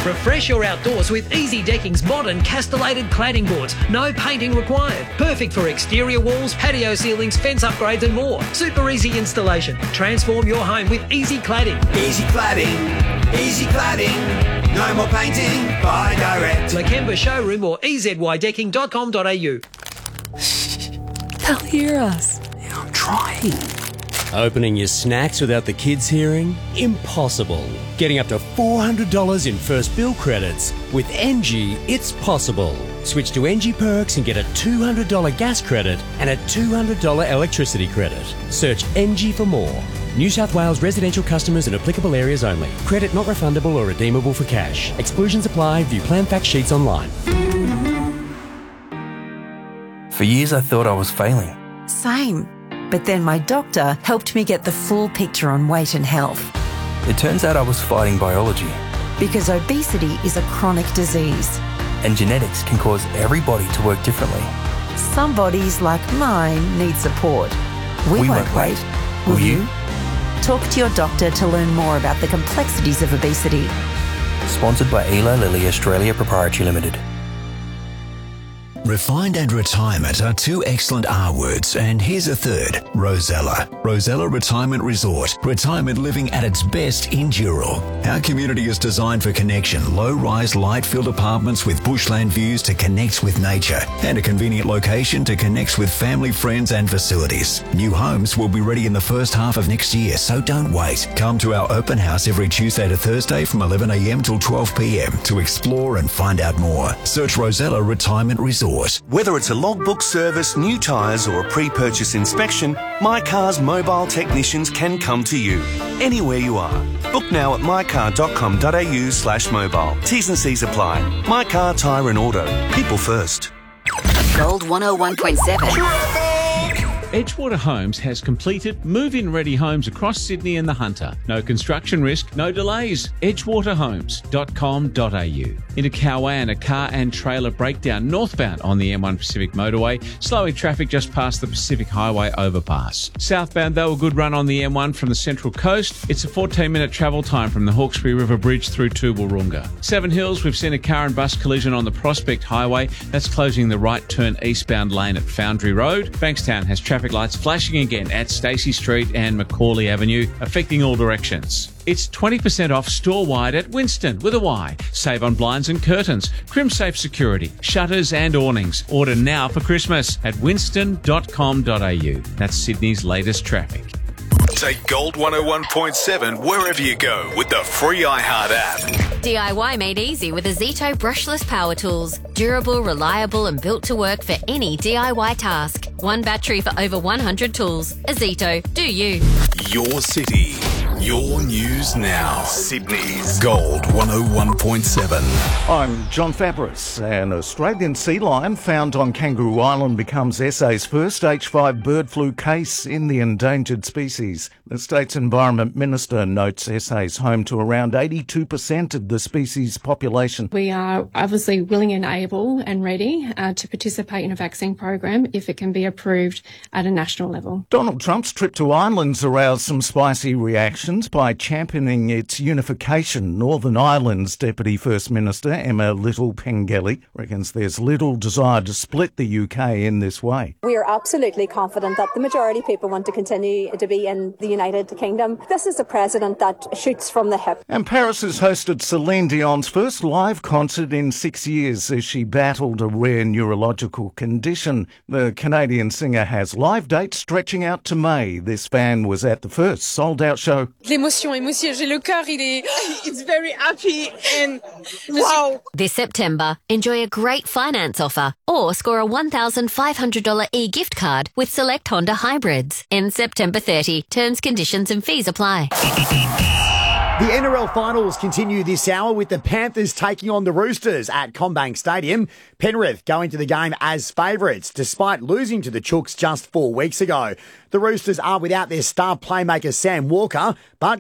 Refresh your outdoors with Easy Decking's modern castellated cladding boards. No painting required. Perfect for exterior walls, patio ceilings, fence upgrades and more. Super easy installation. Transform your home with Easy Cladding. Easy Cladding. Easy Cladding. No more painting. Buy direct. Lakemba Showroom or ezydecking.com.au. They'll hear us. Yeah, I'm trying. Opening your snacks without the kids hearing? Impossible. Getting up to $400 in first bill credits. With NG, it's possible. Switch to NG Perks and get a $200 gas credit and a $200 electricity credit. Search NG for more. New South Wales residential customers in applicable areas only. Credit not refundable or redeemable for cash. Exclusions apply. View plan fact sheets online. For years I thought I was failing. Same. But then my doctor helped me get the full picture on weight and health. It turns out I was fighting biology. Because obesity is a chronic disease. And genetics can cause every body to work differently. Some bodies, like mine, need support. We won't wait. Will you? Talk to your doctor to learn more about the complexities of obesity. Sponsored by Eli Lilly Australia Proprietary Limited. Refined and retirement are two excellent R words, and here's a third, Rosella. Rosella Retirement Resort. Retirement living at its best in Dural. Our community is designed for connection. Low-rise, light-filled apartments with bushland views to connect with nature, and a convenient location to connect with family, friends and facilities. New homes will be ready in the first half of next year, so don't wait. Come to our open house every Tuesday to Thursday from 11 a.m. till 12 p.m. to explore and find out more. Search Rosella Retirement Resort. Whether it's a logbook service, new tyres or a pre-purchase inspection, My Car's mobile technicians can come to you, anywhere you are. Book now at mycar.com.au/mobile. T's and C's apply. My Car Tyre and Auto. People first. Gold 101.7. Edgewater Homes has completed move-in ready homes across Sydney and the Hunter. No construction risk, no delays. Edgewaterhomes.com.au. Into Cowan, a car and trailer breakdown northbound on the M1 Pacific Motorway, slowing traffic just past the Pacific Highway overpass. Southbound, though, a good run on the M1 from the Central Coast. It's a 14-minute travel time from the Hawkesbury River Bridge through to Woorunga. Seven Hills, we've seen a car and bus collision on the Prospect Highway. That's closing the right turn eastbound lane at Foundry Road. Bankstown has traffic lights flashing again at Stacey Street and Macaulay Avenue, affecting all directions. It's 20% off store-wide at Winston with a Y. Save on blinds and curtains, CrimSafe security, shutters and awnings. Order now for Christmas at winston.com.au. That's Sydney's latest traffic. Take Gold 101.7 wherever you go with the free iHeart app. DIY made easy with Azito brushless power tools. Durable, reliable and built to work for any DIY task. One battery for over 100 tools. Azito, do you. Your city, your news now. Sydney's Gold 101.7. I'm John Fabris. An Australian sea lion found on Kangaroo Island becomes SA's first H5 bird flu case in the endangered species. The state's Environment Minister notes SA is home to around 82% of the species population. We are obviously willing and able and ready to participate in a vaccine program if it can be approved at a national level. Donald Trump's trip to Ireland's aroused some spicy reactions by championing its unification. Northern Ireland's Deputy First Minister Emma Little-Pengelly reckons there's little desire to split the UK in this way. We are absolutely confident that the majority of people want to continue to be in the United Kingdom. This is a president that shoots from the hip. And Paris has hosted Celine Dion's first live concert in 6 years as she battled a rare neurological condition. The Canadian singer has live dates stretching out to May. This fan was at the first sold-out show. L'émotion, j'ai le cœur, it's very happy and wow. This September, enjoy a great finance offer or score a $1,500 e-gift card with select Honda hybrids. In September 30, terms, conditions and fees apply. The NRL finals continue this hour with the Panthers taking on the Roosters at CommBank Stadium. Penrith going to the game as favourites despite losing to the Chooks just 4 weeks ago. The Roosters are without their star playmaker Sam Walker, but